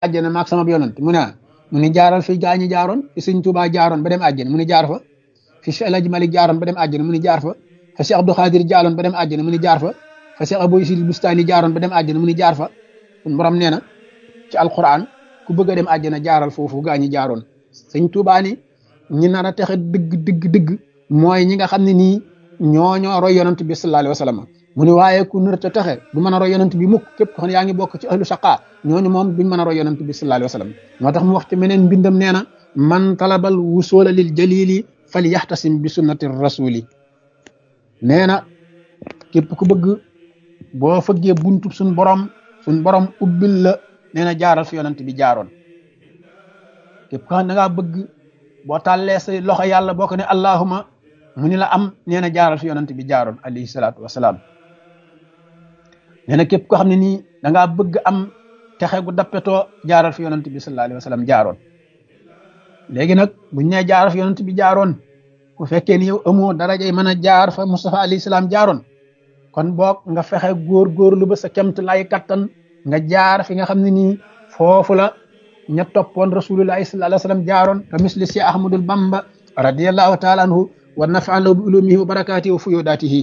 àjjana maag sama yonent mu ni jaaral fi gaa ñi jaaroon fi Sëñ Tuubaa jaaroon ba dem àjjana mu ni jaar fa fi Cheikh El Hadji Malick jaaroon ba dem àjjana mu ni jaar fa fa Cheikh Abdou Khadir jaaroon ba dem àjjana mu ni jaar fa fa Cheikh Abou Isil Bustani jaaroon ba dem àjjana mu ni jaar fa sun borom nee na ci alquran ku bëgg a dem àjjana jaaral foofu gaa ñi jaaroon Sëñ Tuubaa ni ñi nar a texe dëgg mooy ñi nga xam ne nii ñoo roy yonent bi sallallahu alayhi wa sallam mu ni waaye ku nar a texe du mën a roy yonent bi mukk képp ko xam ne yaa ngi bokk ci ahlu shaqa ñooñu moom duñ mën a roy yonent bi sallallahu alayhi wa sallam moo tax mu wax ci meneen mbindam nee na man talabal wusula lil jalili fal yaxtasim bi sunnati rasuli nee na képp ku bëgg boo fëggee buntu suñ borom ubbil la nee na jaaral fi yonent bi jaaroon képp ko xam ne da ngaa bëgg boo tàllee say loxo yàlla boo ko ne allahuma mu ni la am nee na jaaral fi yonent bi jaaroon alayhi salaatu wasalaam nee na képp koo xam ne nii da ngaa bëgg am texe gu dappetoo jaaral fi yonent bi sallallahu alayhi wa sallam jaaroon léegi nag buñ nee jaaral fi yonent bi jaaroon bu fekkee ni yow amoo darajay mën a jaar fa Mustafa alayhi salaam jaaroon kon boog nga fexe góorgóorlu ba sa kemt lay kattan nga jaar fi nga xam ne nii foofu la ña toppoon rasulullahi sallallahu alayhi wa sallam jaaroon te misli si Ahmadul Bamba radiyallahu taala anhu wa nafa'ana bi ulumihi wa barakatihi wa fuyudatihi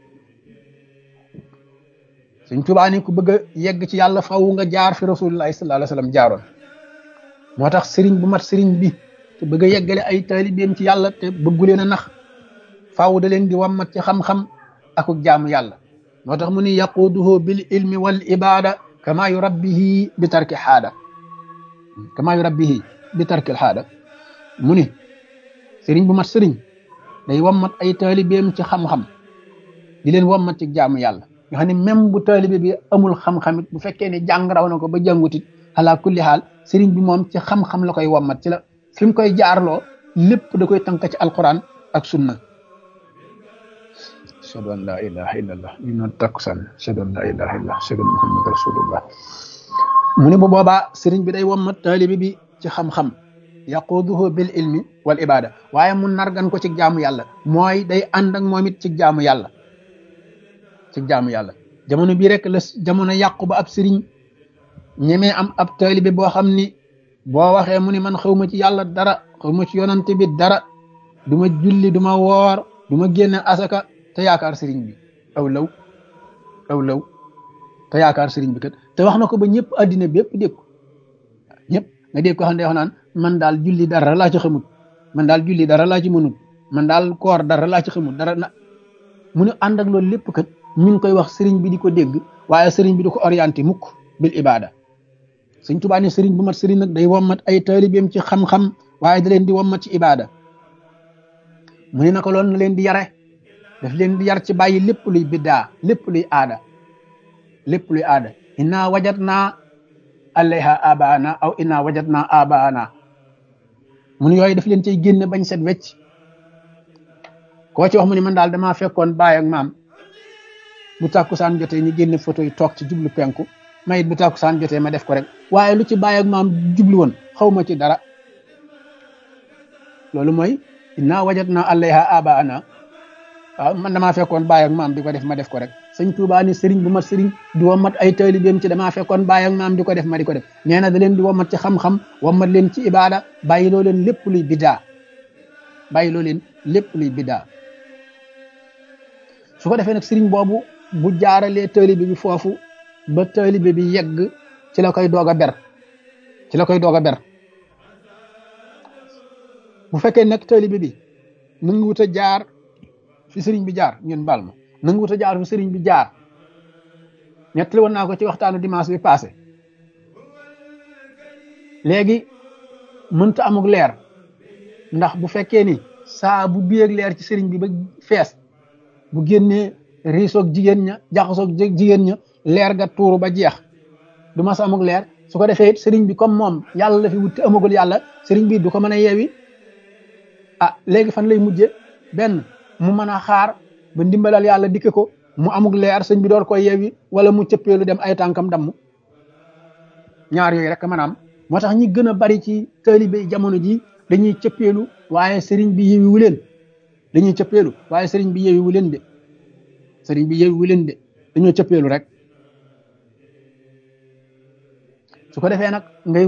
Sëñ Tuubaa ni ku bëgg a yegg ci yàlla faw nga jaar fi rasulullahi sallallahu alayhi wa sallam jaaroon moo tax sëriñ bu mat sëriñ bi te bëgg a yeggale ay taalibeem ci yàlla te bëggu leen a nax faw da leen di wammat ci xam-xam ak jaamu yàlla moo tax mu ni yaquduhu bil ilmi wal ibada kama yurabbihi bi tarki haada mu ni sëriñ bu mat sëriñ day wammat ay taalibeem ci xam-xam di leen wammat ci jaamu yàlla nga xam ne même bu taalibe bi amul xam-xamit bu fekkee ne jàng raw na ko ba jàngutit ala kulli xaal sëriñ bi moom ci xam-xam la koy wammat ci la fi mu koy jaarloo lépp da koy tënk ci alquran ak sunna ashhadu an la ilaha illallah ñu noon takkusaan ashhadu an la ilaha illallah ashhadu anna muhammad rasulullah mu ne bu boobaa sëriñ bi day wammat taalibe bi ci xam-xam yaquduhu bil ilmi wal ibada waaye mu nargan ko ci jaamu yàlla mooy day ànd ak moom it ci jaamu yàlla jamono bii rek la jamono yàqu ba ab sëriñ ñemee am ab taalibe boo xam ni boo waxee mu ni man xawma ci yàlla dara xawma ci yonante bi dara du ma julli du ma woor du ma génne asaka te yaakaar sëriñ bi aw law te yaakaar sëriñ bi kat te wax na ko ba ñëpp addina bi yëpp dégg ko ñëpp nga dégg ko xam ne wax naan man daal julli dara laa ci xamut man daal julli dara laa ci mënut man daal koor dara laa ci xamut dara na mu ne ànd ak loolu lépp kat mi ngi koy wax sëriñ bi di ko dégg waaye sëriñ bi di ko orienté mukk bil ibada Sëñ Tuubaa ne sëriñ bu mat sëriñ nag day wommat ay taalibeem ci xam-xam waaye da leen di wommat ci ibada mu ne naka loolu na leen di yare daf leen di yar ci bàyyi lépp luy biddaa lépp luy aada inna wajadna alayha abaana aw inna wajadna abaana mu ne yooyu daf leen cay génne bañ set wecc koo ci wax mu ne man daal damaa fekkoon baay ak maam bu tàkkusaan jotee ñu génne photo yi toog ci jublu penku mayit bu tàkkusaan jotee ma def ko rek waaye lu ci baay ak maam jublu woon xaw ma ci dara loolu mooy inna wajadna alayha abaana waaw man damaa fekkoon baay ak maam di ko def ma def ko rek Sëñ Tuubaa ni sëriñ bu mat sëriñ di wommat ay taalibeem ci damaa fekkoon baay ak maam di ko def ma di ko def nee na da leen di wommat ci xam-xam wommat leen ci ibada bàyyi loo leen lépp luy bidaa su ko defee nag sëriñ boobu bu jaaralee taalibe bi foofu ba taalibe bi yegg ci la koy doog a ber bu fekkee nag taalibe bi nangu wut a jaar fi sëriñ bi jaar ngeen baal ma nangu wut a jaar fi sëriñ bi jaar ñettali woon naa ko ci waxtaanu dimanche bi passé léegi mënta amuk leer ndax bu fekkee ni saa bu biyeeg leer ci sëriñ bi ba fees bu génnee riisoog jigéen ña jaxasoog jigéen ña leer ga tuuru ba jeex du mas amuk leer su ko defee it sëriñ bi comme moom yàlla la fi wut te amagul yàlla sëriñ bi du ko mën a yeewi léegi fan lay mujje benn mu mën a xaar ba ndimbalal yàlla dikke ko mu amuk leer sëñ bi door koy yeewi wala mu cëppeelu dem ay tànkam damm ñaar yooyu rek maanaam moo tax ñi gën a bari ci taalibe jamono ji dañuy cëppeelu waaye sëriñ bi yeewiwu leen sëriñ bi yeewiwu leen de dañoo cëppeelu rek su ko defee nag ngay